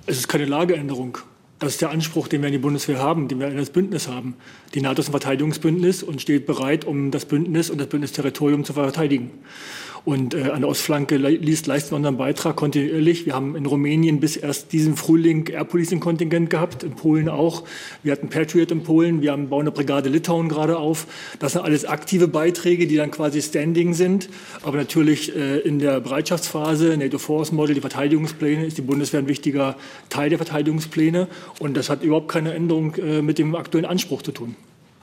Es ist keine Lageänderung. Das ist der Anspruch, den wir in die Bundeswehr haben, den wir in das Bündnis haben. Die NATO ist ein Verteidigungsbündnis und steht bereit, um das Bündnis und das Bündnisterritorium zu verteidigen. Und an der Ostflanke leisten wir unseren Beitrag kontinuierlich. Wir haben in Rumänien bis erst diesen Frühling Air Policing-Kontingent gehabt, in Polen auch. Wir hatten Patriot in Polen, bauen eine Brigade Litauen gerade auf. Das sind alles aktive Beiträge, die dann quasi standing sind. Aber natürlich in der Bereitschaftsphase, NATO Force Model, die Verteidigungspläne, ist die Bundeswehr ein wichtiger Teil der Verteidigungspläne. Und das hat überhaupt keine Änderung mit dem aktuellen Anspruch zu tun.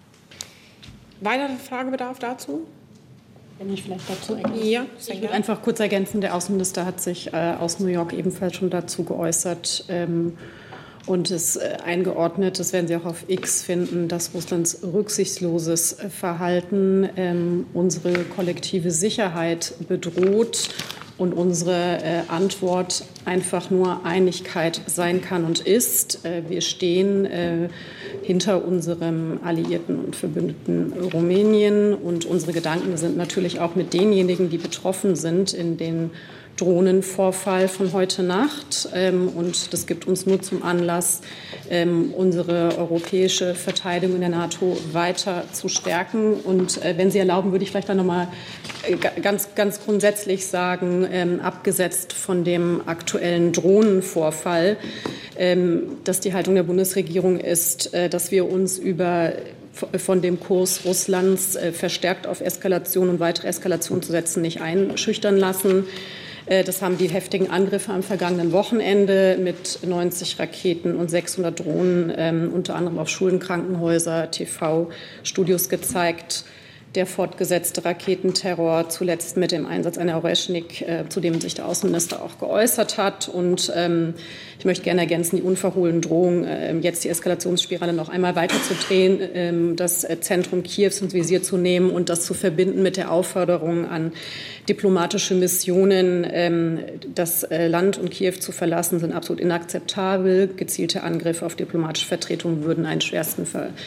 Weiterer Fragebedarf dazu? Wenn ich vielleicht dazu ergänzen. Ja, ich würde einfach kurz ergänzen, der Außenminister hat sich aus New York ebenfalls schon dazu geäußert und es eingeordnet, das werden Sie auch auf X finden, dass Russlands rücksichtsloses Verhalten unsere kollektive Sicherheit bedroht und unsere Antwort einfach nur Einigkeit sein kann und ist. Wir stehen hinter unserem Alliierten und Verbündeten Rumänien und unsere Gedanken sind natürlich auch mit denjenigen, die betroffen sind in den Drohnenvorfall von heute Nacht. Und das gibt uns nur zum Anlass, unsere europäische Verteidigung in der NATO weiter zu stärken. Und wenn Sie erlauben, würde ich vielleicht dann noch mal ganz grundsätzlich sagen, abgesetzt von dem aktuellen Drohnenvorfall, dass die Haltung der Bundesregierung ist, dass wir uns von dem Kurs Russlands verstärkt auf Eskalation und weitere Eskalation zu setzen, nicht einschüchtern lassen. Das haben die heftigen Angriffe am vergangenen Wochenende mit 90 Raketen und 600 Drohnen, unter anderem auf Schulen, Krankenhäuser, TV-Studios gezeigt. Der fortgesetzte Raketenterror, zuletzt mit dem Einsatz einer Oreschnik, zu dem sich der Außenminister auch geäußert hat. Und ich möchte gerne ergänzen, die unverhohlene Drohung, jetzt die Eskalationsspirale noch einmal weiterzudrehen, das Zentrum Kiews ins Visier zu nehmen und das zu verbinden mit der Aufforderung an diplomatische Missionen, das Land und Kiew zu verlassen, sind absolut inakzeptabel. Gezielte Angriffe auf diplomatische Vertretungen würden einen schwersten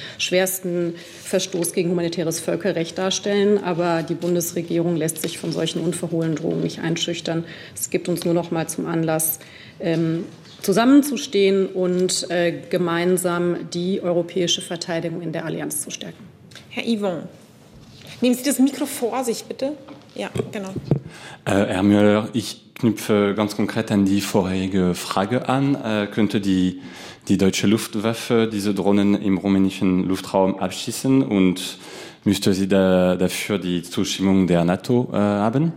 Verstoß gegen humanitäres Völkerrecht darstellen. Aber die Bundesregierung lässt sich von solchen unverhohlenen Drohungen nicht einschüchtern. Es gibt uns nur noch mal zum Anlass, zusammenzustehen und gemeinsam die europäische Verteidigung in der Allianz zu stärken. Herr Yvon, nehmen Sie das Mikro vor sich, bitte. Ja, genau. Herr Müller, ich knüpfe ganz konkret an die vorherige Frage an. Könnte die deutsche Luftwaffe diese Drohnen im rumänischen Luftraum abschießen und müsste sie dafür die Zustimmung der NATO haben?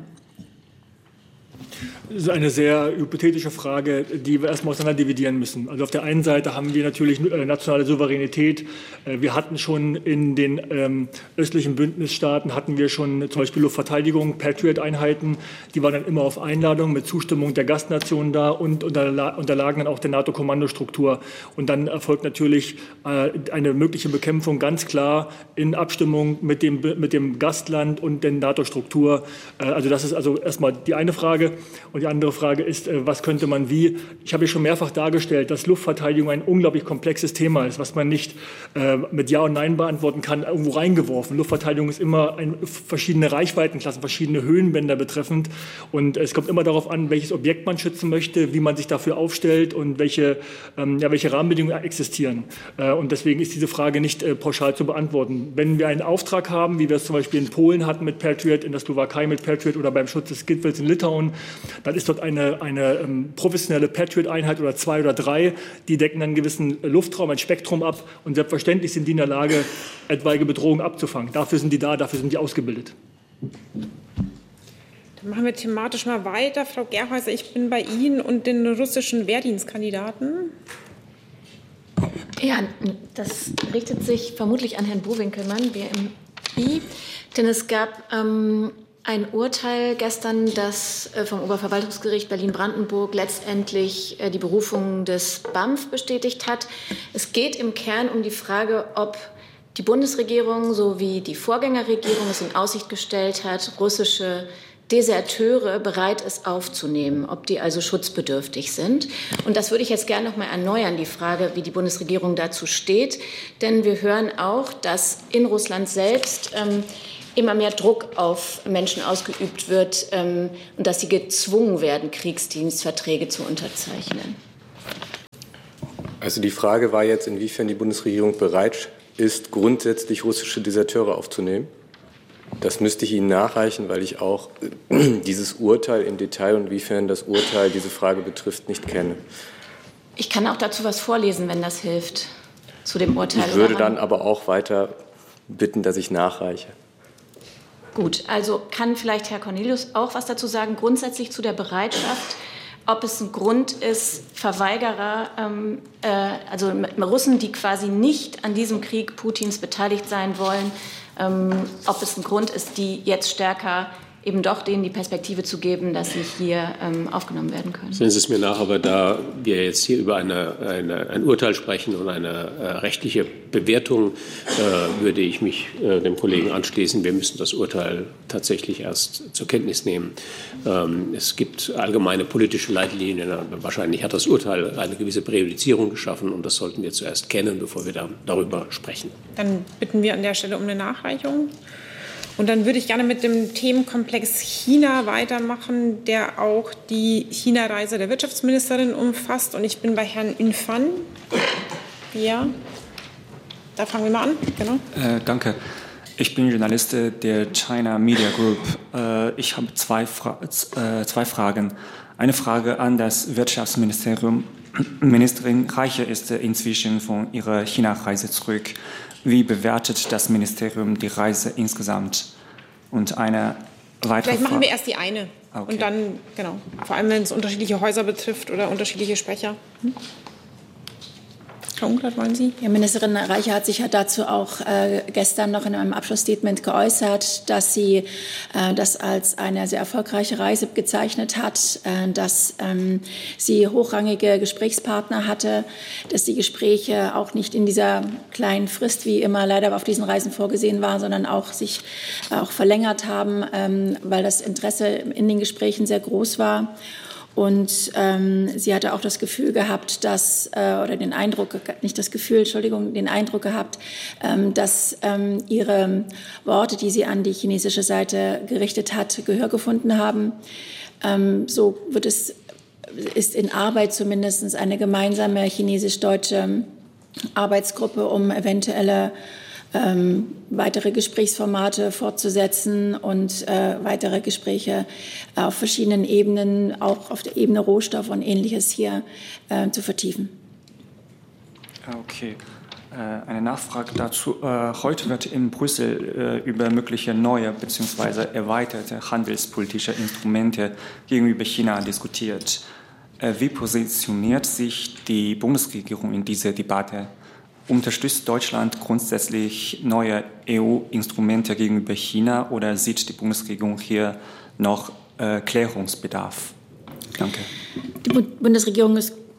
Das ist eine sehr hypothetische Frage, die wir erstmal auseinander dividieren müssen. Also auf der einen Seite haben wir natürlich nationale Souveränität. Wir hatten schon in den östlichen Bündnisstaaten hatten wir schon zum Beispiel Luftverteidigung, Patriot-Einheiten. Die waren dann immer auf Einladung mit Zustimmung der Gastnationen da und unterlagen dann auch der NATO-Kommandostruktur. Und dann erfolgt natürlich eine mögliche Bekämpfung ganz klar in Abstimmung mit dem Gastland und der NATO-Struktur. Also das ist also erstmal die eine Frage. Und die andere Frage ist, was könnte man wie? Ich habe ja schon mehrfach dargestellt, dass Luftverteidigung ein unglaublich komplexes Thema ist, was man nicht mit Ja und Nein beantworten kann, irgendwo reingeworfen. Luftverteidigung ist immer verschiedene Reichweitenklassen, verschiedene Höhenbänder betreffend. Und es kommt immer darauf an, welches Objekt man schützen möchte, wie man sich dafür aufstellt und welche Rahmenbedingungen existieren. Und deswegen ist diese Frage nicht pauschal zu beantworten. Wenn wir einen Auftrag haben, wie wir es zum Beispiel in Polen hatten mit Patriot, in der Slowakei mit Patriot oder beim Schutz des Gipfels in Litauen, dann ist dort eine professionelle Patriot-Einheit oder 2 oder 3, die decken einen gewissen Luftraum, ein Spektrum ab und selbstverständlich sind die in der Lage, etwaige Bedrohungen abzufangen. Dafür sind die da, dafür sind die ausgebildet. Dann machen wir thematisch mal weiter. Frau Gerhäuser, ich bin bei Ihnen und den russischen Wehrdienstkandidaten. Ja, das richtet sich vermutlich an Herrn Bo-Winkelmann, BMI, denn es gab ein Urteil gestern, das vom Oberverwaltungsgericht Berlin-Brandenburg letztendlich die Berufung des BAMF bestätigt hat. Es geht im Kern um die Frage, ob die Bundesregierung sowie die Vorgängerregierung es in Aussicht gestellt hat, russische Deserteure bereit ist aufzunehmen, ob die also schutzbedürftig sind. Und das würde ich jetzt gerne noch mal erneuern, die Frage, wie die Bundesregierung dazu steht. Denn wir hören auch, dass in Russland selbst immer mehr Druck auf Menschen ausgeübt wird und dass sie gezwungen werden, Kriegsdienstverträge zu unterzeichnen. Also die Frage war jetzt, inwiefern die Bundesregierung bereit ist, grundsätzlich russische Deserteure aufzunehmen. Das müsste ich Ihnen nachreichen, weil ich auch dieses Urteil im Detail und inwiefern das Urteil diese Frage betrifft, nicht kenne. Ich kann auch dazu was vorlesen, wenn das hilft, zu dem Urteil. Ich würde dann aber auch weiter bitten, dass ich nachreiche. Gut, also kann vielleicht Herr Cornelius auch was dazu sagen, grundsätzlich zu der Bereitschaft, ob es ein Grund ist, Verweigerer, also Russen, die quasi nicht an diesem Krieg Putins beteiligt sein wollen, ob es ein Grund ist, die jetzt stärker eben doch denen die Perspektive zu geben, dass sie hier aufgenommen werden können. Sehen Sie es mir nach, aber da wir jetzt hier über ein Urteil sprechen und eine rechtliche Bewertung, würde ich mich dem Kollegen anschließen. Wir müssen das Urteil tatsächlich erst zur Kenntnis nehmen. Es gibt allgemeine politische Leitlinien. Wahrscheinlich hat das Urteil eine gewisse Präjudizierung geschaffen und das sollten wir zuerst kennen, bevor wir darüber sprechen. Dann bitten wir an der Stelle um eine Nachreichung. Und dann würde ich gerne mit dem Themenkomplex China weitermachen, der auch die China-Reise der Wirtschaftsministerin umfasst. Und ich bin bei Herrn Yunfan. Ja, da fangen wir mal an. Genau. Danke. Ich bin Journalist der China Media Group. Ich habe zwei Fragen. Eine Frage an das Wirtschaftsministerium. Ministerin Reiche ist inzwischen von ihrer China-Reise zurück. Wie bewertet das Ministerium die Reise insgesamt? Und eine weitere Vielleicht machen wir erst die eine. Okay. Und dann, genau, vor allem wenn es unterschiedliche Häuser betrifft oder unterschiedliche Sprecher. Frau Unglert, wollen Sie? Ja, Ministerin Reiche hat sich ja dazu auch gestern noch in einem Abschlussstatement geäußert, dass sie das als eine sehr erfolgreiche Reise gezeichnet hat, dass sie hochrangige Gesprächspartner hatte, dass die Gespräche auch nicht in dieser kleinen Frist, wie immer leider auf diesen Reisen vorgesehen war, sondern auch sich auch verlängert haben, weil das Interesse in den Gesprächen sehr groß war. Und sie hatte auch das Gefühl gehabt, dass, oder den Eindruck, nicht das Gefühl, Entschuldigung, den Eindruck gehabt, dass ihre Worte, die sie an die chinesische Seite gerichtet hat, Gehör gefunden haben. So ist in Arbeit zumindest eine gemeinsame chinesisch-deutsche Arbeitsgruppe, um eventuelle weitere Gesprächsformate fortzusetzen und weitere Gespräche auf verschiedenen Ebenen, auch auf der Ebene Rohstoff und Ähnliches hier zu vertiefen. Okay. Eine Nachfrage dazu. Heute wird in Brüssel über mögliche neue bzw. erweiterte handelspolitische Instrumente gegenüber China diskutiert. Wie positioniert sich die Bundesregierung in dieser Debatte? Unterstützt Deutschland grundsätzlich neue EU-Instrumente gegenüber China oder sieht die Bundesregierung hier noch Klärungsbedarf? Danke. Die Bundesregierung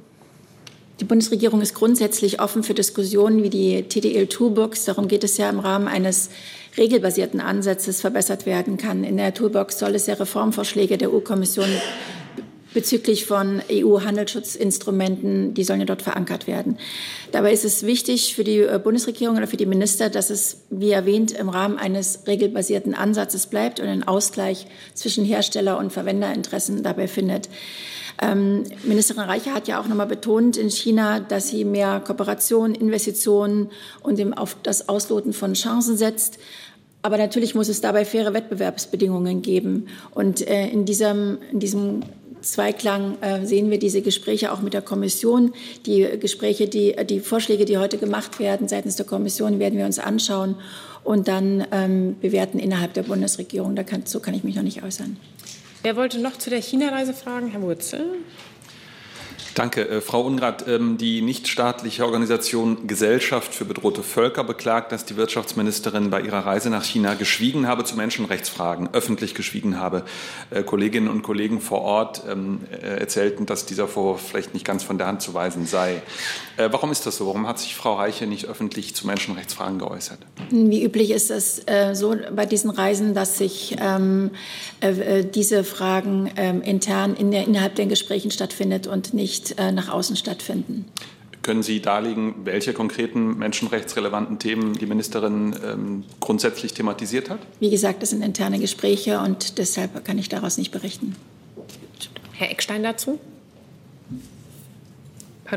ist grundsätzlich offen für Diskussionen wie die TDL-Toolbox. Darum geht es ja im Rahmen eines regelbasierten Ansatzes verbessert werden kann. In der Toolbox soll es ja Reformvorschläge der EU-Kommission bezüglich von EU-Handelsschutzinstrumenten, die sollen ja dort verankert werden. Dabei ist es wichtig für die Bundesregierung oder für die Minister, dass es, wie erwähnt, im Rahmen eines regelbasierten Ansatzes bleibt und einen Ausgleich zwischen Hersteller- und Verwenderinteressen dabei findet. Ministerin Reiche hat ja auch nochmal betont in China, dass sie mehr Kooperation, Investitionen und auf das Ausloten von Chancen setzt. Aber natürlich muss es dabei faire Wettbewerbsbedingungen geben. Und in diesem Zweiklang sehen wir diese Gespräche auch mit der Kommission. Die Vorschläge, die heute gemacht werden seitens der Kommission, werden wir uns anschauen und dann bewerten innerhalb der Bundesregierung. So kann ich mich noch nicht äußern. Wer wollte noch zu der China-Reise fragen? Herr Wurzel. Danke. Frau Ungrath, die nichtstaatliche Organisation Gesellschaft für bedrohte Völker beklagt, dass die Wirtschaftsministerin bei ihrer Reise nach China geschwiegen habe zu Menschenrechtsfragen, öffentlich geschwiegen habe. Kolleginnen und Kollegen vor Ort erzählten, dass dieser Vorwurf vielleicht nicht ganz von der Hand zu weisen sei. Warum ist das so? Warum hat sich Frau Reiche nicht öffentlich zu Menschenrechtsfragen geäußert? Wie üblich ist es so bei diesen Reisen, dass sich diese Fragen intern innerhalb der Gesprächen stattfindet und nicht nach außen stattfinden. Können Sie darlegen, welche konkreten menschenrechtsrelevanten Themen die Ministerin grundsätzlich thematisiert hat? Wie gesagt, das sind interne Gespräche und deshalb kann ich daraus nicht berichten. Herr Eckstein dazu? Pardon?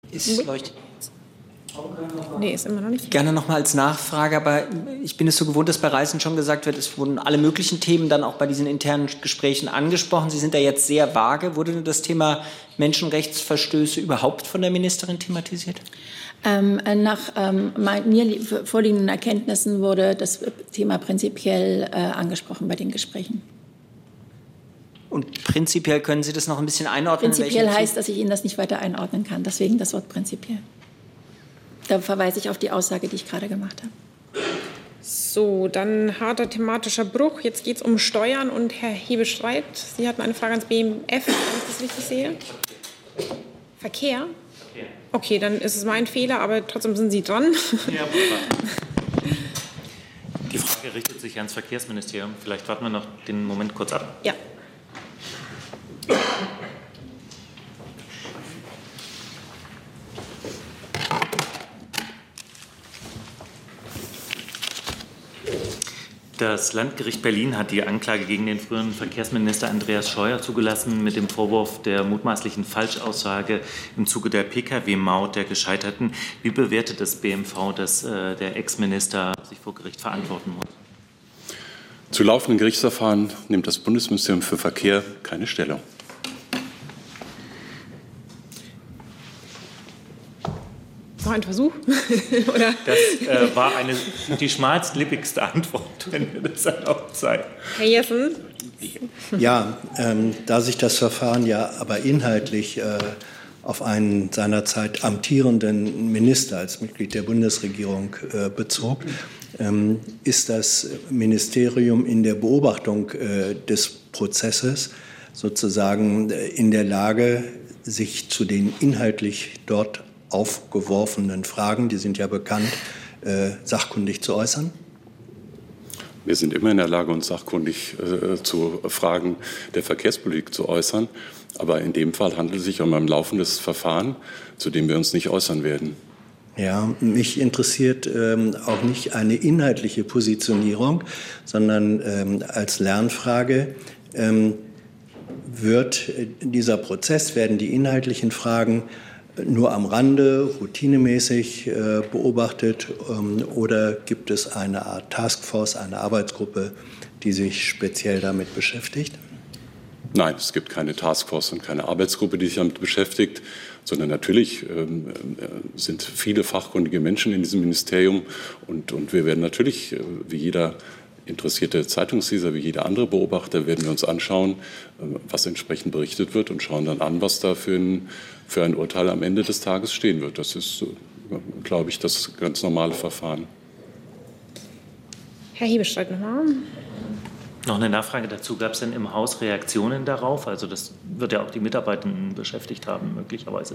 Ist leuchtet. Nee, ist immer noch nicht. Gerne noch mal als Nachfrage, aber ich bin es so gewohnt, dass bei Reisen schon gesagt wird, es wurden alle möglichen Themen dann auch bei diesen internen Gesprächen angesprochen. Sie sind da jetzt sehr vage. Wurde denn das Thema Menschenrechtsverstöße überhaupt von der Ministerin thematisiert? Nach mir vorliegenden Erkenntnissen wurde das Thema prinzipiell angesprochen bei den Gesprächen. Und prinzipiell können Sie das noch ein bisschen einordnen? Prinzipiell heißt, dass ich Ihnen das nicht weiter einordnen kann. Deswegen das Wort prinzipiell. Da verweise ich auf die Aussage, die ich gerade gemacht habe. So, dann harter thematischer Bruch. Jetzt geht es um Steuern und Herr Hebestreit, Sie hatten eine Frage ans BMF, wenn ich das richtig sehe. Verkehr? Okay, dann ist es mein Fehler, aber trotzdem sind Sie dran. Ja, die Frage richtet sich ans Verkehrsministerium. Vielleicht warten wir noch den Moment kurz ab. Ja. Das Landgericht Berlin hat die Anklage gegen den früheren Verkehrsminister Andreas Scheuer zugelassen mit dem Vorwurf der mutmaßlichen Falschaussage im Zuge der Pkw-Maut der Gescheiterten. Wie bewertet das BMV, dass der Ex-Minister sich vor Gericht verantworten muss? Zu laufenden Gerichtsverfahren nimmt das Bundesministerium für Verkehr keine Stellung. Noch ein Versuch? Oder? Das war die schmalstlippigste Antwort, wenn wir das erlaubt sei. Herr Jessen? Ja, da sich das Verfahren ja aber inhaltlich auf einen seinerzeit amtierenden Minister als Mitglied der Bundesregierung bezog, ist das Ministerium in der Beobachtung des Prozesses sozusagen in der Lage, sich zu den inhaltlich dort aufgeworfenen Fragen, die sind ja bekannt, sachkundig zu äußern? Wir sind immer in der Lage, uns sachkundig zu Fragen der Verkehrspolitik zu äußern. Aber in dem Fall handelt es sich um ein laufendes Verfahren, zu dem wir uns nicht äußern werden. Ja, mich interessiert auch nicht eine inhaltliche Positionierung, sondern als Lernfrage wird dieser Prozess, werden die inhaltlichen Fragen nur am Rande, routinemäßig beobachtet oder gibt es eine Art Taskforce, eine Arbeitsgruppe, die sich speziell damit beschäftigt? Nein, es gibt keine Taskforce und keine Arbeitsgruppe, die sich damit beschäftigt, sondern natürlich sind viele fachkundige Menschen in diesem Ministerium und wir werden natürlich, wie jeder interessierte Zeitungsleser, wie jeder andere Beobachter, werden wir uns anschauen, was entsprechend berichtet wird und schauen dann an, was da für ein Urteil am Ende des Tages stehen wird. Das ist, glaube ich, das ganz normale Verfahren. Herr Hebestreit nochmal. Noch eine Nachfrage dazu. Gab es denn im Haus Reaktionen darauf? Also das wird ja auch die Mitarbeitenden beschäftigt haben, möglicherweise.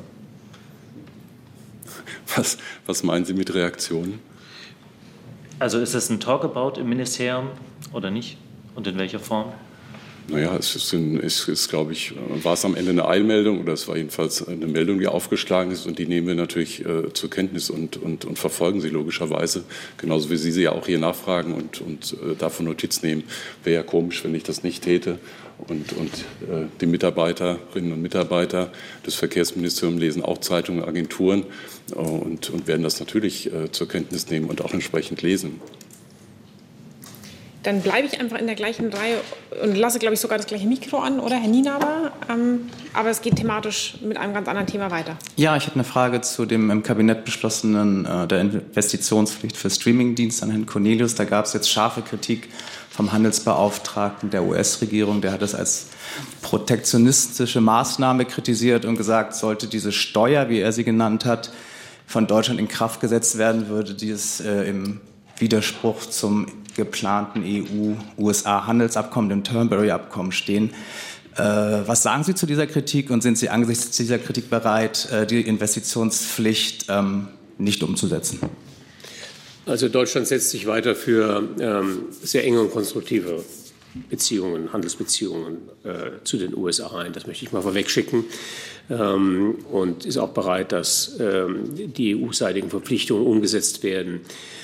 Was meinen Sie mit Reaktionen? Also ist es ein Talkabout im Ministerium oder nicht? Und in welcher Form? Naja, es ist, glaube ich, war es am Ende eine Eilmeldung oder es war jedenfalls eine Meldung, die aufgeschlagen ist und die nehmen wir natürlich zur Kenntnis und verfolgen sie logischerweise, genauso wie Sie sie ja auch hier nachfragen und davon Notiz nehmen. Wäre ja komisch, wenn ich das nicht täte und die Mitarbeiterinnen und Mitarbeiter des Verkehrsministeriums lesen auch Zeitungen, Agenturen und werden das natürlich zur Kenntnis nehmen und auch entsprechend lesen. Dann bleibe ich einfach in der gleichen Reihe und lasse, glaube ich, sogar das gleiche Mikro an, oder, Herr Nienaber? Aber es geht thematisch mit einem ganz anderen Thema weiter. Ja, ich habe eine Frage zu dem im Kabinett beschlossenen der Investitionspflicht für Streamingdienste an Herrn Cornelius. Da gab es jetzt scharfe Kritik vom Handelsbeauftragten der US-Regierung. Der hat es als protektionistische Maßnahme kritisiert und gesagt, sollte diese Steuer, wie er sie genannt hat, von Deutschland in Kraft gesetzt werden, würde dies im Widerspruch zum geplanten EU-USA-Handelsabkommen, dem Turnberry-Abkommen stehen. Was sagen Sie zu dieser Kritik und sind Sie angesichts dieser Kritik bereit, die Investitionspflicht nicht umzusetzen? Also Deutschland setzt sich weiter für sehr enge und konstruktive Beziehungen, Handelsbeziehungen zu den USA ein. Das möchte ich mal vorwegschicken. Und ist auch bereit, dass die EU-seitigen Verpflichtungen umgesetzt werden.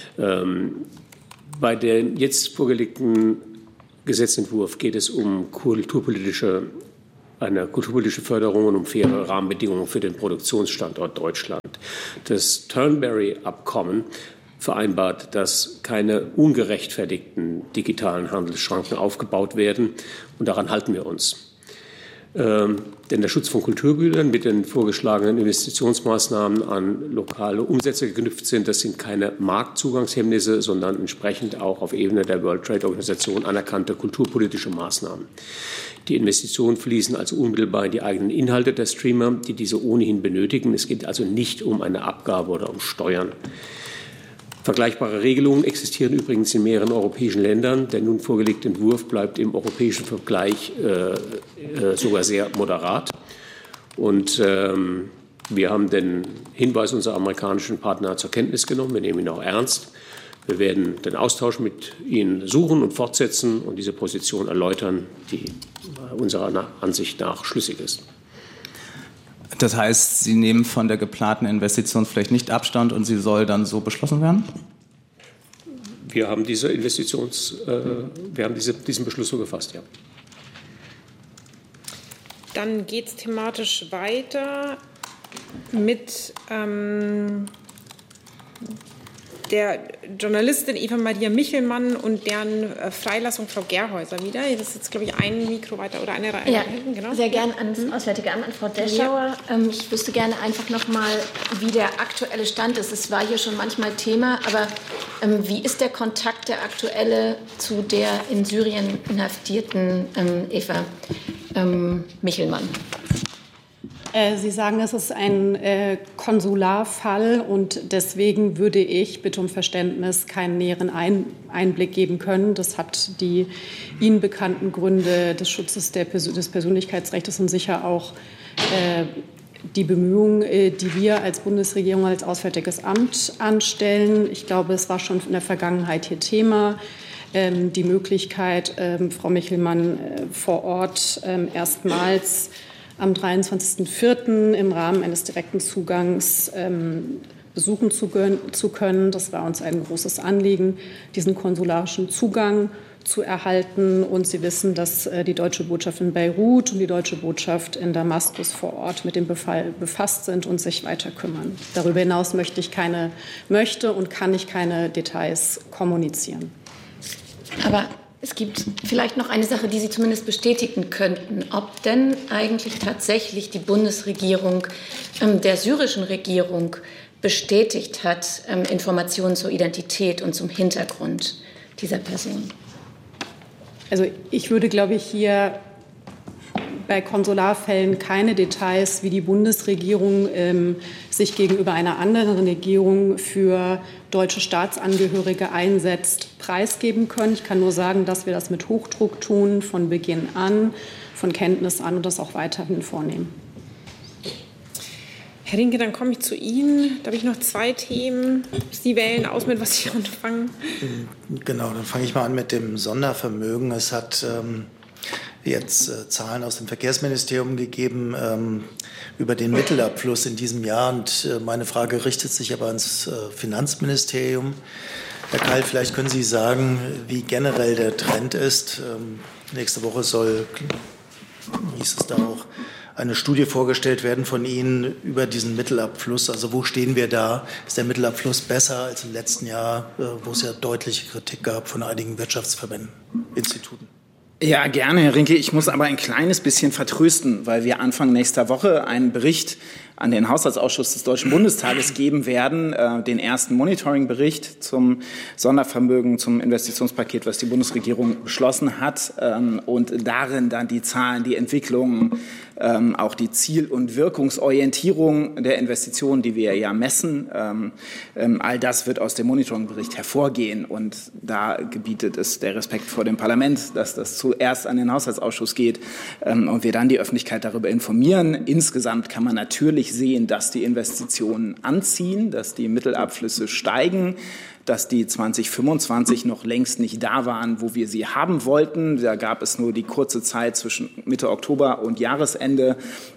Bei dem jetzt vorgelegten Gesetzentwurf geht es um eine kulturpolitische Förderung und um faire Rahmenbedingungen für den Produktionsstandort Deutschland. Das Turnberry-Abkommen vereinbart, dass keine ungerechtfertigten digitalen Handelsschranken aufgebaut werden. Und daran halten wir uns. Denn der Schutz von Kulturgütern mit den vorgeschlagenen Investitionsmaßnahmen an lokale Umsätze geknüpft sind, das sind keine Marktzugangshemmnisse, sondern entsprechend auch auf Ebene der World Trade Organisation anerkannte kulturpolitische Maßnahmen. Die Investitionen fließen also unmittelbar in die eigenen Inhalte der Streamer, die diese ohnehin benötigen. Es geht also nicht um eine Abgabe oder um Steuern. Vergleichbare Regelungen existieren übrigens in mehreren europäischen Ländern. Der nun vorgelegte Entwurf bleibt im europäischen Vergleich sogar sehr moderat. Und wir haben den Hinweis unserer amerikanischen Partner zur Kenntnis genommen. Wir nehmen ihn auch ernst. Wir werden den Austausch mit Ihnen suchen und fortsetzen und diese Position erläutern, die unserer Ansicht nach schlüssig ist. Das heißt, Sie nehmen von der geplanten Investition vielleicht nicht Abstand und sie soll dann so beschlossen werden? Wir haben diesen Beschluss so gefasst, ja. Dann geht es thematisch weiter mit der Journalistin Eva Maria Michelmann und deren Freilassung Frau Gerhäuser wieder. Das ist jetzt, glaube ich, ein Mikro weiter oder eine Reihe. Ja, hinten, genau. Sehr gerne ans Auswärtige Amt, an Frau Deschauer. Ja. Ich wüsste gerne einfach noch mal, wie der aktuelle Stand ist. Es war hier schon manchmal Thema, aber wie ist der Kontakt der aktuelle zu der in Syrien inhaftierten Eva Michelmann? Sie sagen, es ist ein Konsularfall und deswegen würde ich, bitte um Verständnis, keinen näheren Einblick geben können. Das hat die Ihnen bekannten Gründe des Schutzes des Persönlichkeitsrechts und sicher auch die Bemühungen, die wir als Bundesregierung, als Auswärtiges Amt anstellen. Ich glaube, es war schon in der Vergangenheit hier Thema. Die Möglichkeit, Frau Michelmann vor Ort erstmals am 23.04. im Rahmen eines direkten Zugangs besuchen zu können. Das war uns ein großes Anliegen, diesen konsularischen Zugang zu erhalten. Und Sie wissen, dass die Deutsche Botschaft in Beirut und die Deutsche Botschaft in Damaskus vor Ort mit dem Befall befasst sind und sich weiter kümmern. Darüber hinaus möchte und kann ich keine Details kommunizieren. Aber es gibt vielleicht noch eine Sache, die Sie zumindest bestätigen könnten, ob denn eigentlich tatsächlich die Bundesregierung der syrischen Regierung bestätigt hat, Informationen zur Identität und zum Hintergrund dieser Person. Also ich würde, glaube ich, hier bei Konsularfällen keine Details, wie die Bundesregierung sich gegenüber einer anderen Regierung für deutsche Staatsangehörige einsetzt, preisgeben können. Ich kann nur sagen, dass wir das mit Hochdruck tun, von Beginn an, von Kenntnis an und das auch weiterhin vornehmen. Herr Rinke, dann komme ich zu Ihnen. Da habe ich noch zwei Themen. Sie wählen aus, mit was Sie anfangen. Genau, dann fange ich mal an mit dem Sondervermögen. Es hat jetzt Zahlen aus dem Verkehrsministerium gegeben über den Mittelabfluss in diesem Jahr. Und meine Frage richtet sich aber ans Finanzministerium. Herr Keil, vielleicht können Sie sagen, wie generell der Trend ist. Nächste Woche soll, hieß es da auch, eine Studie vorgestellt werden von Ihnen über diesen Mittelabfluss. Also wo stehen wir da? Ist der Mittelabfluss besser als im letzten Jahr, wo es ja deutliche Kritik gab von einigen Wirtschaftsverbänden, Instituten? Ja, gerne, Herr Rinke. Ich muss aber ein kleines bisschen vertrösten, weil wir Anfang nächster Woche einen Bericht an den Haushaltsausschuss des Deutschen Bundestages geben werden, den ersten Monitoring-Bericht zum Sondervermögen, zum Investitionspaket, was die Bundesregierung beschlossen hat, und darin dann die Zahlen, die Entwicklungen, auch die Ziel- und Wirkungsorientierung der Investitionen, die wir ja messen. All das wird aus dem Monitoring-Bericht hervorgehen und da gebietet es der Respekt vor dem Parlament, dass das zuerst an den Haushaltsausschuss geht und wir dann die Öffentlichkeit darüber informieren. Insgesamt kann man natürlich sehen, dass die Investitionen anziehen, dass die Mittelabflüsse steigen, dass die 2025 noch längst nicht da waren, wo wir sie haben wollten. Da gab es nur die kurze Zeit zwischen Mitte Oktober und Jahresende,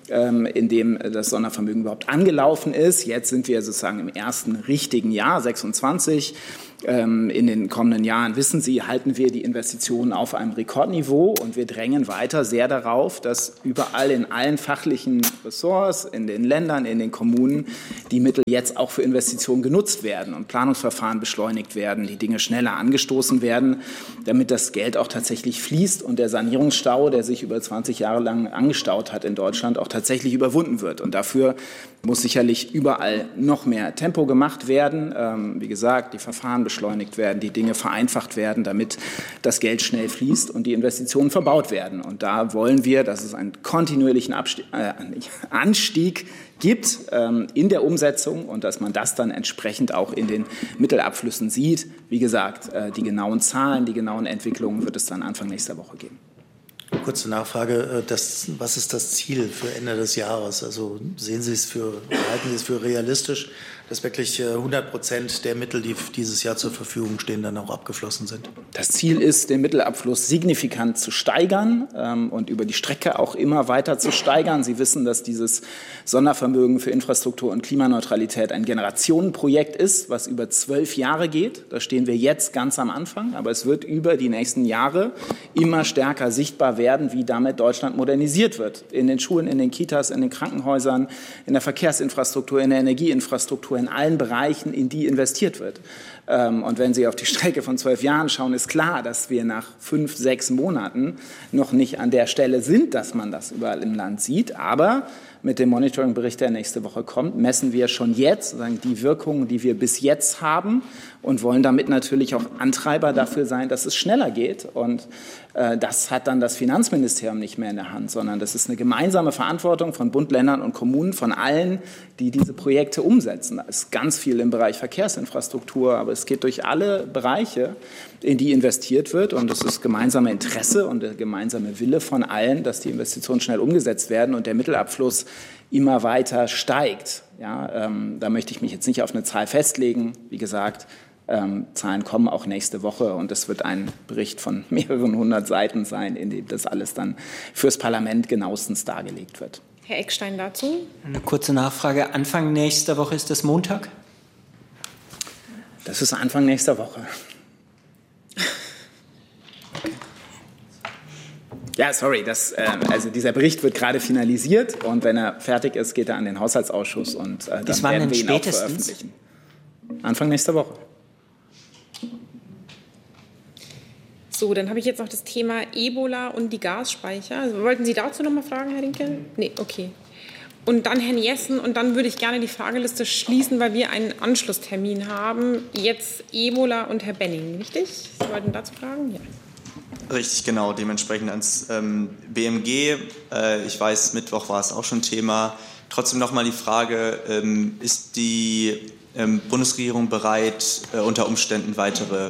in dem das Sondervermögen überhaupt angelaufen ist. Jetzt sind wir sozusagen im ersten richtigen Jahr, 26. In den kommenden Jahren, wissen Sie, halten wir die Investitionen auf einem Rekordniveau und wir drängen weiter sehr darauf, dass überall in allen fachlichen Ressorts, in den Ländern, in den Kommunen die Mittel jetzt auch für Investitionen genutzt werden und Planungsverfahren beschleunigt werden, die Dinge schneller angestoßen werden, damit das Geld auch tatsächlich fließt und der Sanierungsstau, der sich über 20 Jahre lang angestaut hat in Deutschland, auch tatsächlich überwunden wird. Und dafür muss sicherlich überall noch mehr Tempo gemacht werden. Wie gesagt, die Verfahren beschleunigt werden, die Dinge vereinfacht werden, damit das Geld schnell fließt und die Investitionen verbaut werden. Und da wollen wir, dass es einen kontinuierlichen Anstieg gibt in der Umsetzung und dass man das dann entsprechend auch in den Mittelabflüssen sieht. Wie gesagt, die genauen Zahlen, die genauen Entwicklungen wird es dann Anfang nächster Woche geben. Kurze Nachfrage, was ist das Ziel für Ende des Jahres? Also halten Sie es für realistisch, dass wirklich 100% der Mittel, die dieses Jahr zur Verfügung stehen, dann auch abgeflossen sind? Das Ziel ist, den Mittelabfluss signifikant zu steigern und über die Strecke auch immer weiter zu steigern. Sie wissen, dass dieses Sondervermögen für Infrastruktur und Klimaneutralität ein Generationenprojekt ist, was über 12 Jahre geht. Da stehen wir jetzt ganz am Anfang, aber es wird über die nächsten Jahre immer stärker sichtbar werden, wie damit Deutschland modernisiert wird. In den Schulen, in den Kitas, in den Krankenhäusern, in der Verkehrsinfrastruktur, in der Energieinfrastruktur, in allen Bereichen, in die investiert wird. Und wenn Sie auf die Strecke von 12 Jahren schauen, ist klar, dass wir nach 5, 6 Monaten noch nicht an der Stelle sind, dass man das überall im Land sieht. Aber mit dem Monitoring-Bericht, der nächste Woche kommt, messen wir schon jetzt sozusagen die Wirkungen, die wir bis jetzt haben und wollen damit natürlich auch Antreiber dafür sein, dass es schneller geht. Und das hat dann das Finanzministerium nicht mehr in der Hand, sondern das ist eine gemeinsame Verantwortung von Bund, Ländern und Kommunen, von allen, die diese Projekte umsetzen. Da ist ganz viel im Bereich Verkehrsinfrastruktur, aber es geht durch alle Bereiche, in die investiert wird. Und es ist gemeinsame Interesse und der gemeinsame Wille von allen, dass die Investitionen schnell umgesetzt werden und der Mittelabfluss immer weiter steigt. Ja, da möchte ich mich jetzt nicht auf eine Zahl festlegen. Wie gesagt, Zahlen kommen auch nächste Woche und es wird ein Bericht von mehreren 100 Seiten sein, in dem das alles dann fürs Parlament genauestens dargelegt wird. Herr Eckstein dazu. Eine kurze Nachfrage. Anfang nächster Woche, ist das Montag? Das ist Anfang nächster Woche. Ja, sorry, also dieser Bericht wird gerade finalisiert und wenn er fertig ist, geht er an den Haushaltsausschuss und dann werden wir ihn auch veröffentlichen. Anfang nächster Woche. So, dann habe ich jetzt noch das Thema Ebola und die Gasspeicher. Also, wollten Sie dazu noch mal fragen, Herr Rinke? Nee, okay. Und dann Herrn Jessen und dann würde ich gerne die Frageliste schließen, weil wir einen Anschlusstermin haben. Jetzt Ebola und Herr Benning, richtig? Sie wollten dazu fragen? Ja. Richtig, genau. Dementsprechend ans BMG. Ich weiß, Mittwoch war es auch schon Thema. Trotzdem noch mal die Frage, ist die Bundesregierung bereit, unter Umständen weitere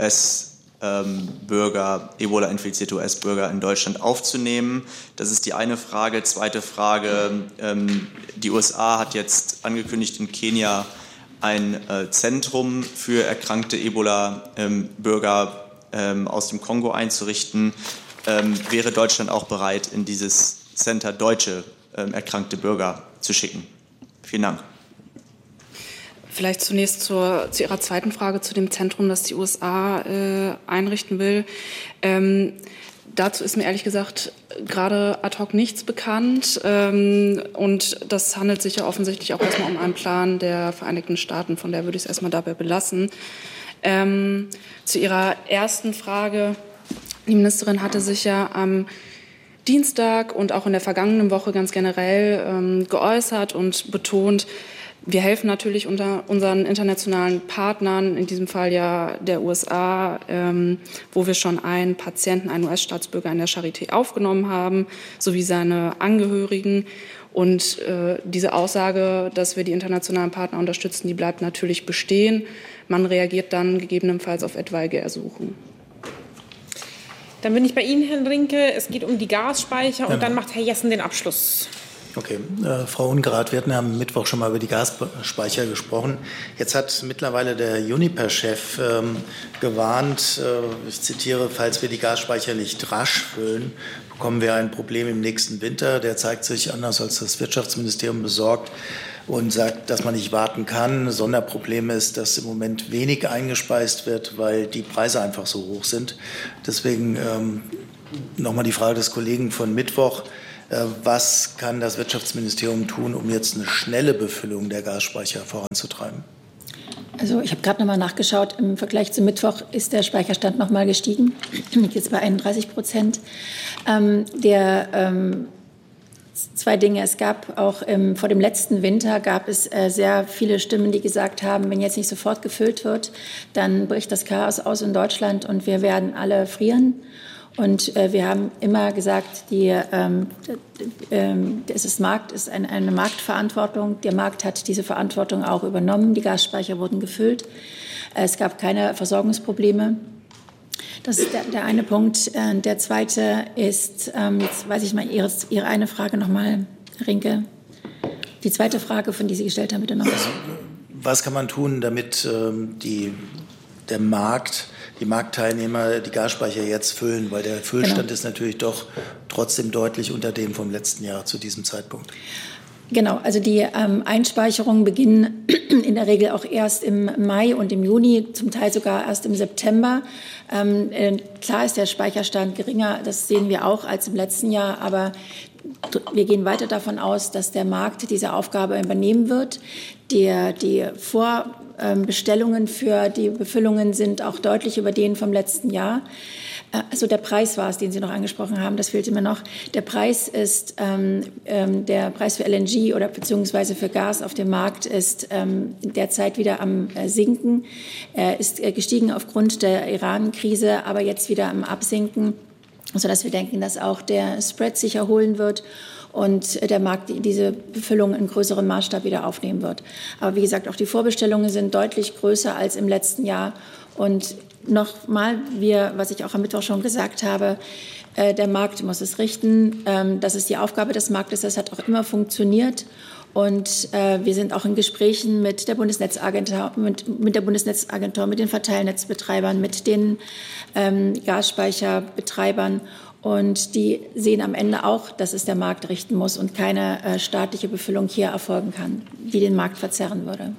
US-Bürger, Ebola-infizierte US-Bürger in Deutschland aufzunehmen? Das ist die eine Frage. Zweite Frage, die USA hat jetzt angekündigt, in Kenia ein Zentrum für erkrankte Ebola-Bürger aus dem Kongo einzurichten. Wäre Deutschland auch bereit, in dieses Center deutsche erkrankte Bürger zu schicken? Vielen Dank. Vielleicht zunächst zu Ihrer zweiten Frage zu dem Zentrum, das die USA einrichten will. Dazu ist mir ehrlich gesagt gerade ad hoc nichts bekannt. Und das handelt sich ja offensichtlich auch erstmal um einen Plan der Vereinigten Staaten. Von der würde ich es erstmal dabei belassen. Zu Ihrer ersten Frage. Die Ministerin hatte sich ja am Dienstag und auch in der vergangenen Woche ganz generell geäußert und betont, wir helfen natürlich unter unseren internationalen Partnern, in diesem Fall ja der USA, wo wir schon einen Patienten, einen US-Staatsbürger in der Charité aufgenommen haben, sowie seine Angehörigen. Und diese Aussage, dass wir die internationalen Partner unterstützen, die bleibt natürlich bestehen. Man reagiert dann gegebenenfalls auf etwaige Ersuchen. Dann bin ich bei Ihnen, Herrn Rinke. Es geht um die Gasspeicher und dann macht Herr Jessen den Abschluss. Okay, Frau Ungrath, wir hatten ja am Mittwoch schon mal über die Gasspeicher gesprochen. Jetzt hat mittlerweile der Uniper-Chef gewarnt, ich zitiere, falls wir die Gasspeicher nicht rasch füllen, bekommen wir ein Problem im nächsten Winter. Der zeigt sich anders, als das Wirtschaftsministerium besorgt und sagt, dass man nicht warten kann. Sonderproblem ist, dass im Moment wenig eingespeist wird, weil die Preise einfach so hoch sind. Deswegen nochmal die Frage des Kollegen von Mittwoch. Was kann das Wirtschaftsministerium tun, um jetzt eine schnelle Befüllung der Gasspeicher voranzutreiben? Also ich habe gerade nochmal nachgeschaut, im Vergleich zum Mittwoch ist der Speicherstand nochmal gestiegen, liegt jetzt bei 31%. Zwei Dinge, es gab auch vor dem letzten Winter gab es sehr viele Stimmen, die gesagt haben, wenn jetzt nicht sofort gefüllt wird, dann bricht das Chaos aus in Deutschland und wir werden alle frieren. Und wir haben immer gesagt, Markt ist eine Marktverantwortung. Der Markt hat diese Verantwortung auch übernommen. Die Gasspeicher wurden gefüllt. Es gab keine Versorgungsprobleme. Das ist der eine Punkt. Der zweite ist, jetzt weiß ich mal Ihre eine Frage nochmal, Rinke. Die zweite Frage, von die Sie gestellt haben, bitte noch. Was kann man tun, damit die Marktteilnehmer die Gasspeicher jetzt füllen, weil der Füllstand ist natürlich doch trotzdem deutlich unter dem vom letzten Jahr zu diesem Zeitpunkt. Genau, also die Einspeicherungen beginnen in der Regel auch erst im Mai und im Juni, zum Teil sogar erst im September. Klar ist der Speicherstand geringer, das sehen wir auch als im letzten Jahr, aber wir gehen weiter davon aus, dass der Markt diese Aufgabe übernehmen wird. Die Vorbestellungen für die Befüllungen sind auch deutlich über denen vom letzten Jahr. Also der Preis war es, den Sie noch angesprochen haben, das fehlte mir noch. Der Preis ist, der Preis für LNG oder beziehungsweise für Gas auf dem Markt ist derzeit wieder am Sinken. Er ist gestiegen aufgrund der Iran-Krise, aber jetzt wieder am Absinken, sodass wir denken, dass auch der Spread sich erholen wird und der Markt diese Befüllung in größerem Maßstab wieder aufnehmen wird. Aber wie gesagt, auch die Vorbestellungen sind deutlich größer als im letzten Jahr. Und nochmal, was ich auch am Mittwoch schon gesagt habe, der Markt muss es richten. Das ist die Aufgabe des Marktes. Das hat auch immer funktioniert. Und wir sind auch in Gesprächen mit der Bundesnetzagentur, mit den Verteilnetzbetreibern, mit den Gasspeicherbetreibern. Und die sehen am Ende auch, dass es der Markt richten muss und keine staatliche Befüllung hier erfolgen kann, die den Markt verzerren würde.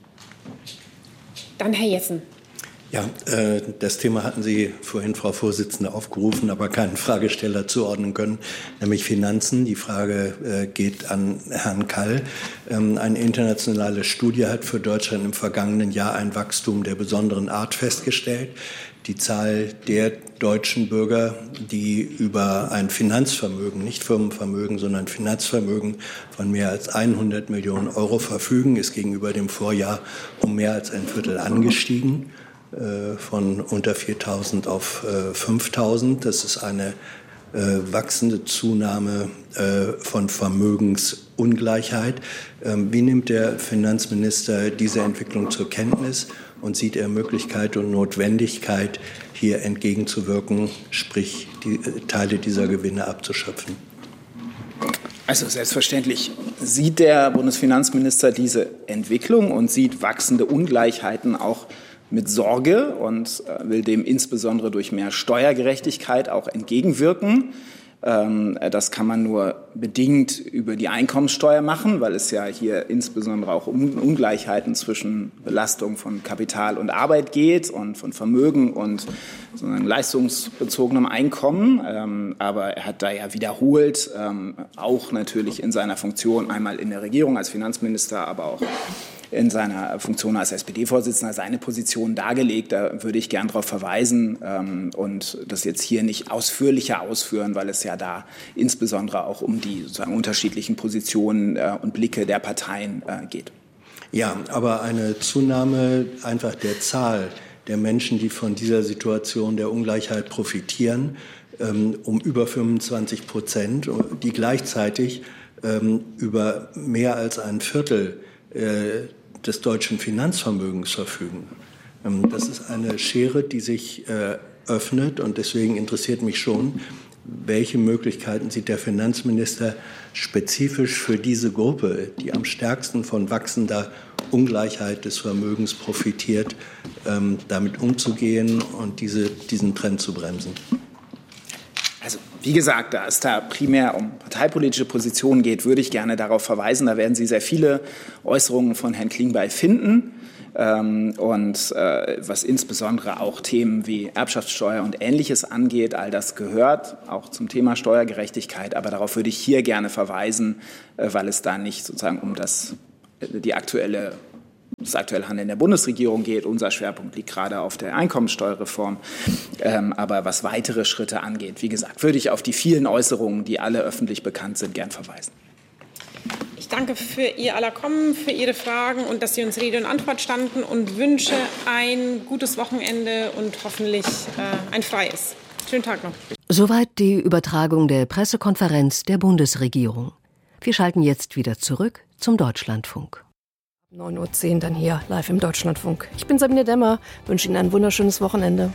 Dann Herr Jessen. Ja, das Thema hatten Sie vorhin, Frau Vorsitzende, aufgerufen, aber keinen Fragesteller zuordnen können, nämlich Finanzen. Die Frage geht an Herrn Kall. Eine internationale Studie hat für Deutschland im vergangenen Jahr ein Wachstum der besonderen Art festgestellt. Die Zahl der deutschen Bürger, die über ein Finanzvermögen, nicht Firmenvermögen, sondern Finanzvermögen von mehr als 100 Millionen Euro verfügen, ist gegenüber dem Vorjahr um mehr als ein Viertel angestiegen, von unter 4.000 auf 5.000. Das ist eine wachsende Zunahme von Vermögensungleichheit. Wie nimmt der Finanzminister diese Entwicklung zur Kenntnis und sieht er Möglichkeit und Notwendigkeit, hier entgegenzuwirken, sprich die Teile dieser Gewinne abzuschöpfen? Also selbstverständlich sieht der Bundesfinanzminister diese Entwicklung und sieht wachsende Ungleichheiten auch mit Sorge und will dem insbesondere durch mehr Steuergerechtigkeit auch entgegenwirken. Das kann man nur bedingt über die Einkommensteuer machen, weil es ja hier insbesondere auch um Ungleichheiten zwischen Belastung von Kapital und Arbeit geht und von Vermögen und leistungsbezogenem Einkommen. Aber er hat da ja wiederholt, auch natürlich in seiner Funktion, einmal in der Regierung als Finanzminister, aber auch in seiner Funktion als SPD-Vorsitzender seine Position dargelegt. Da würde ich gern darauf verweisen und das jetzt hier nicht ausführlicher ausführen, weil es ja da insbesondere auch um die sozusagen unterschiedlichen Positionen und Blicke der Parteien geht. Ja, aber eine Zunahme einfach der Zahl der Menschen, die von dieser Situation der Ungleichheit profitieren, um über 25%, die gleichzeitig über mehr als ein Viertel des deutschen Finanzvermögens verfügen. Das ist eine Schere, die sich öffnet und deswegen interessiert mich schon, welche Möglichkeiten sieht der Finanzminister spezifisch für diese Gruppe, die am stärksten von wachsender Ungleichheit des Vermögens profitiert, damit umzugehen und diesen Trend zu bremsen? Also Wie gesagt, da es da primär um parteipolitische Positionen geht, würde ich gerne darauf verweisen. Da werden Sie sehr viele Äußerungen von Herrn Klingbeil finden. Was insbesondere auch Themen wie Erbschaftssteuer und Ähnliches angeht, all das gehört auch zum Thema Steuergerechtigkeit. Aber darauf würde ich hier gerne verweisen, weil es da nicht sozusagen um das aktuelle Handeln der Bundesregierung geht. Unser Schwerpunkt liegt gerade auf der Einkommensteuerreform. Aber was weitere Schritte angeht, wie gesagt, würde ich auf die vielen Äußerungen, die alle öffentlich bekannt sind, gern verweisen. Ich danke für Ihr aller Kommen, für Ihre Fragen und dass Sie uns Rede und Antwort standen und wünsche ein gutes Wochenende und hoffentlich ein freies. Schönen Tag noch. Soweit die Übertragung der Pressekonferenz der Bundesregierung. Wir schalten jetzt wieder zurück zum Deutschlandfunk. 9:10 Uhr dann hier live im Deutschlandfunk. Ich bin Sabine Demmer, wünsche Ihnen ein wunderschönes Wochenende.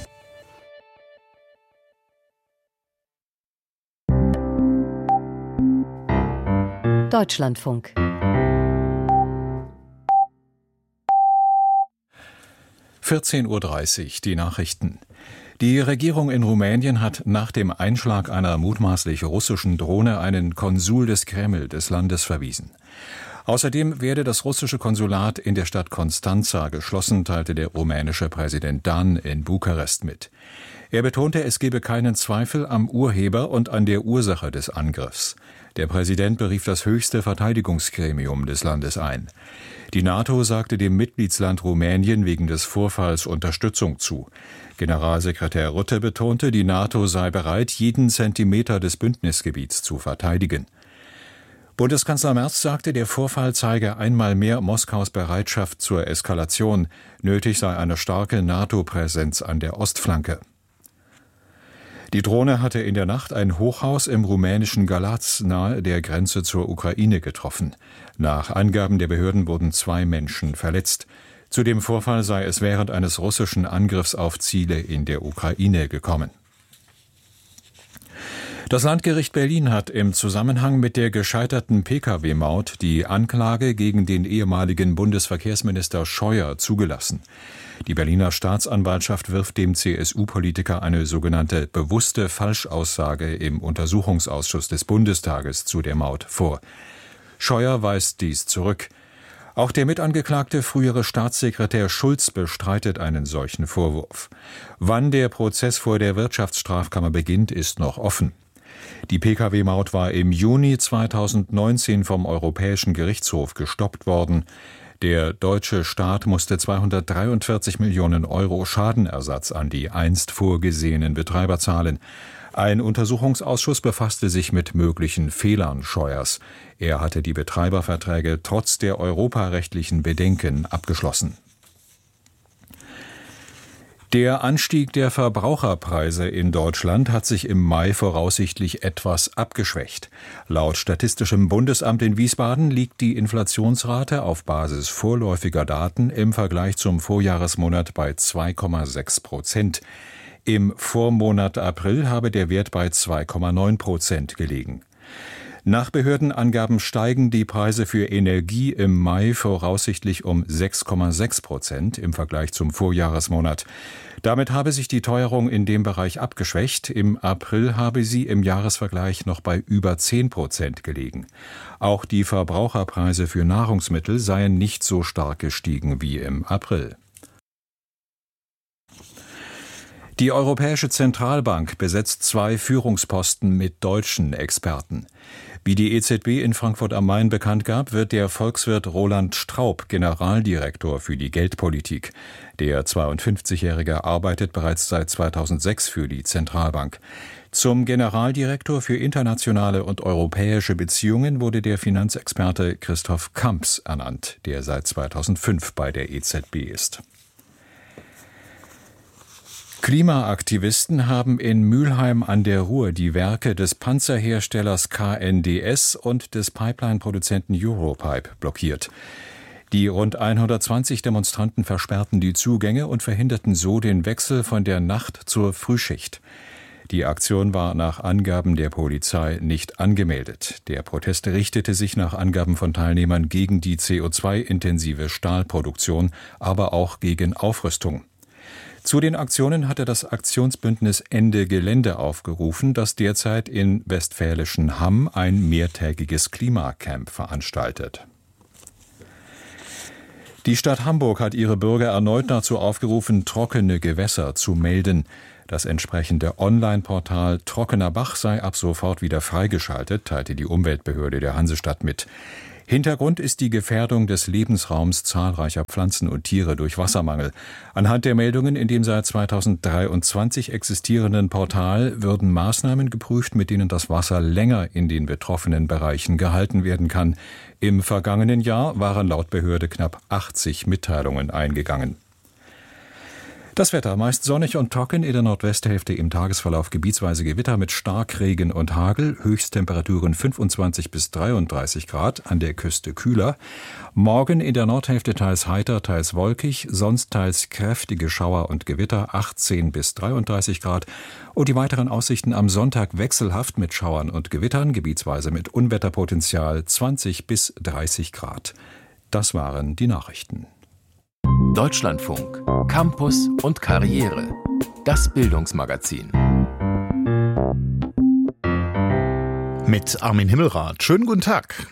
Deutschlandfunk. (14:30 Uhr) die Nachrichten. Die Regierung in Rumänien hat nach dem Einschlag einer mutmaßlich russischen Drohne einen Konsul des Kreml des Landes verwiesen. Außerdem werde das russische Konsulat in der Stadt Constanța geschlossen, teilte der rumänische Präsident Dan in Bukarest mit. Er betonte, es gebe keinen Zweifel am Urheber und an der Ursache des Angriffs. Der Präsident berief das höchste Verteidigungsgremium des Landes ein. Die NATO sagte dem Mitgliedsland Rumänien wegen des Vorfalls Unterstützung zu. Generalsekretär Rutte betonte, die NATO sei bereit, jeden Zentimeter des Bündnisgebiets zu verteidigen. Bundeskanzler Merz sagte, der Vorfall zeige einmal mehr Moskaus Bereitschaft zur Eskalation. Nötig sei eine starke NATO-Präsenz an der Ostflanke. Die Drohne hatte in der Nacht ein Hochhaus im rumänischen Galați nahe der Grenze zur Ukraine getroffen. Nach Angaben der Behörden wurden 2 Menschen verletzt. Zu dem Vorfall sei es während eines russischen Angriffs auf Ziele in der Ukraine gekommen. Das Landgericht Berlin hat im Zusammenhang mit der gescheiterten Pkw-Maut die Anklage gegen den ehemaligen Bundesverkehrsminister Scheuer zugelassen. Die Berliner Staatsanwaltschaft wirft dem CSU-Politiker eine sogenannte bewusste Falschaussage im Untersuchungsausschuss des Bundestages zu der Maut vor. Scheuer weist dies zurück. Auch der Mitangeklagte frühere Staatssekretär Schulz bestreitet einen solchen Vorwurf. Wann der Prozess vor der Wirtschaftsstrafkammer beginnt, ist noch offen. Die Pkw-Maut war im Juni 2019 vom Europäischen Gerichtshof gestoppt worden. Der deutsche Staat musste 243 Millionen Euro Schadenersatz an die einst vorgesehenen Betreiber zahlen. Ein Untersuchungsausschuss befasste sich mit möglichen Fehlern Scheuers. Er hatte die Betreiberverträge trotz der europarechtlichen Bedenken abgeschlossen. Der Anstieg der Verbraucherpreise in Deutschland hat sich im Mai voraussichtlich etwas abgeschwächt. Laut Statistischem Bundesamt in Wiesbaden liegt die Inflationsrate auf Basis vorläufiger Daten im Vergleich zum Vorjahresmonat bei 2,6%. Im Vormonat April habe der Wert bei 2,9% gelegen. Nach Behördenangaben steigen die Preise für Energie im Mai voraussichtlich um 6,6% im Vergleich zum Vorjahresmonat. Damit habe sich die Teuerung in dem Bereich abgeschwächt. Im April habe sie im Jahresvergleich noch bei über 10% gelegen. Auch die Verbraucherpreise für Nahrungsmittel seien nicht so stark gestiegen wie im April. Die Europäische Zentralbank besetzt 2 Führungsposten mit deutschen Experten. Wie die EZB in Frankfurt am Main bekannt gab, wird der Volkswirt Roland Straub Generaldirektor für die Geldpolitik. Der 52-Jährige arbeitet bereits seit 2006 für die Zentralbank. Zum Generaldirektor für internationale und europäische Beziehungen wurde der Finanzexperte Christoph Kamps ernannt, der seit 2005 bei der EZB ist. Klimaaktivisten haben in Mülheim an der Ruhr die Werke des Panzerherstellers KNDS und des Pipeline-Produzenten Europipe blockiert. Die rund 120 Demonstranten versperrten die Zugänge und verhinderten so den Wechsel von der Nacht zur Frühschicht. Die Aktion war nach Angaben der Polizei nicht angemeldet. Der Protest richtete sich nach Angaben von Teilnehmern gegen die CO2-intensive Stahlproduktion, aber auch gegen Aufrüstung. Zu den Aktionen hatte das Aktionsbündnis Ende Gelände aufgerufen, das derzeit in westfälischen Hamm ein mehrtägiges Klimacamp veranstaltet. Die Stadt Hamburg hat ihre Bürger erneut dazu aufgerufen, trockene Gewässer zu melden. Das entsprechende Online-Portal Trockener Bach sei ab sofort wieder freigeschaltet, teilte die Umweltbehörde der Hansestadt mit. Hintergrund ist die Gefährdung des Lebensraums zahlreicher Pflanzen und Tiere durch Wassermangel. Anhand der Meldungen in dem seit 2023 existierenden Portal würden Maßnahmen geprüft, mit denen das Wasser länger in den betroffenen Bereichen gehalten werden kann. Im vergangenen Jahr waren laut Behörde knapp 80 Mitteilungen eingegangen. Das Wetter meist sonnig und trocken, in der Nordwesthälfte im Tagesverlauf gebietsweise Gewitter mit Starkregen und Hagel, Höchsttemperaturen 25 bis 33 Grad, an der Küste kühler. Morgen in der Nordhälfte teils heiter, teils wolkig, sonst teils kräftige Schauer und Gewitter, 18 bis 33 Grad. Und die weiteren Aussichten am Sonntag wechselhaft mit Schauern und Gewittern, gebietsweise mit Unwetterpotenzial, 20 bis 30 Grad. Das waren die Nachrichten. Deutschlandfunk, Campus und Karriere. Das Bildungsmagazin. Mit Armin Himmelrath. Schönen guten Tag.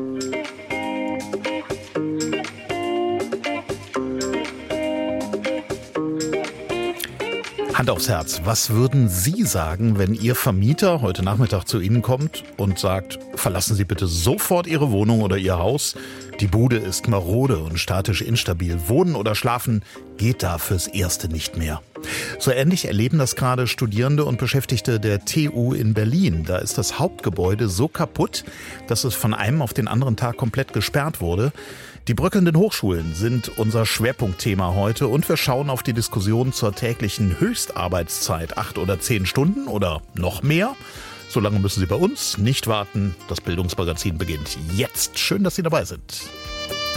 Hand aufs Herz, was würden Sie sagen, wenn Ihr Vermieter heute Nachmittag zu Ihnen kommt und sagt, verlassen Sie bitte sofort Ihre Wohnung oder Ihr Haus? Die Bude ist marode und statisch instabil. Wohnen oder schlafen geht da fürs Erste nicht mehr. So ähnlich erleben das gerade Studierende und Beschäftigte der TU in Berlin. Da ist das Hauptgebäude so kaputt, dass es von einem auf den anderen Tag komplett gesperrt wurde. Die bröckelnden Hochschulen sind unser Schwerpunktthema heute und wir schauen auf die Diskussion zur täglichen Höchstarbeitszeit. 8 oder 10 Stunden oder noch mehr? So lange müssen Sie bei uns nicht warten. Das Bildungsmagazin beginnt jetzt. Schön, dass Sie dabei sind.